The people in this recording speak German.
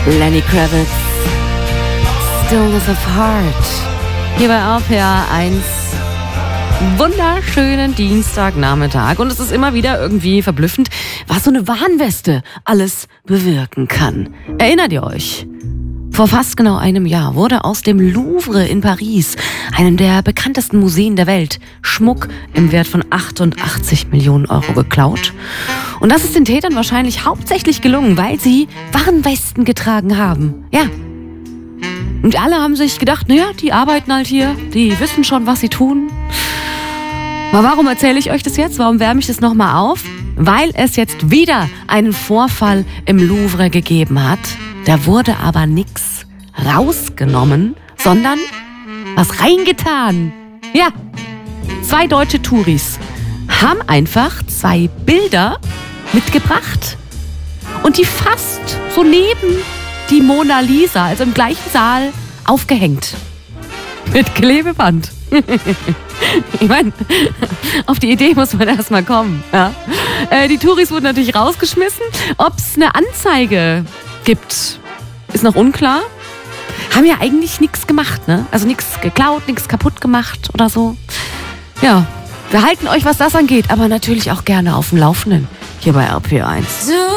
Lenny Kravitz, Stillness of Heart. Hier bei RPR 1. Wunderschönen Dienstagnachmittag. Und es ist immer wieder irgendwie verblüffend, was so eine Warnweste alles bewirken kann. Erinnert ihr euch? Vor fast genau einem Jahr wurde aus dem Louvre in Paris, einem der bekanntesten Museen der Welt, Schmuck im Wert von 88 Millionen Euro geklaut. Und das ist den Tätern wahrscheinlich hauptsächlich gelungen, weil sie Warnwesten getragen haben. Ja. Und alle haben sich gedacht, naja, die arbeiten halt hier, die wissen schon, was sie tun. Aber warum erzähle ich euch das jetzt? Warum wärme ich das nochmal auf? Weil es jetzt wieder einen Vorfall im Louvre gegeben hat. Da wurde aber nichts rausgenommen, sondern was reingetan. Ja, 2 deutsche Touris haben einfach 2 Bilder mitgebracht und die fast so neben die Mona Lisa, also im gleichen Saal, aufgehängt. Mit Klebeband. Ich meine, auf die Idee muss man erstmal kommen. Ja? Die Touris wurden natürlich rausgeschmissen. Ob es eine Anzeige gibt, ist noch unklar. Haben ja eigentlich nichts gemacht, ne? Also nichts geklaut, nichts kaputt gemacht oder so. Ja, wir halten euch, was das angeht, aber natürlich auch gerne auf dem Laufenden hier bei RPR 1.